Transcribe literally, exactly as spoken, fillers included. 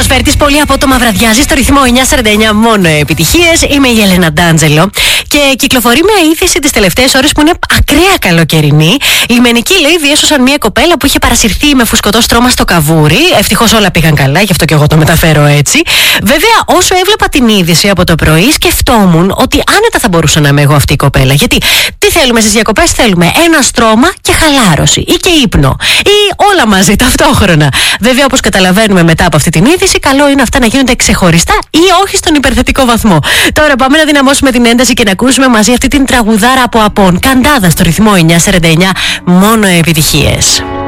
προσφέρτης πολύ απότομα βραδιάζει στο ρυθμό εννιά σαράντα εννιά, μόνο επιτυχίες. Είμαι η Έλενα Ντάντζελο και κυκλοφορεί μια είδηση τις τελευταίες ώρες που είναι ακραία καλοκαιρινή. Λιμενικοί, λέει, διέσωσαν μια κοπέλα που είχε παρασυρθεί με φουσκωτό στρώμα στο καβούρι. Ευτυχώς όλα πήγαν καλά, γι' αυτό και εγώ το μεταφέρω έτσι. Βέβαια, όσο έβλεπα την είδηση από το πρωί, σκεφτόμουν ότι άνετα θα μπορούσα να είμαι εγώ αυτή η κοπέλα. Γιατί τι θέλουμε στις διακοπές? Θέλουμε ένα στρώμα και χαλάρωση, ή και ύπνο, ή όλα μαζί ταυτόχρονα. Βέβαια, όπως καταλαβαίνουμε μετά από αυτή την είδηση, καλό είναι αυτά να γίνονται ξεχωριστά ή όχι στον υπερθετικό βαθμό. Τώρα πάμε να δυναμώσουμε την ένταση και να ακούσουμε μαζί αυτή την τραγουδάρα από Απόν. Καντάδα στο ρυθμό εννιά σαράντα εννιά, μόνο επιτυχίες.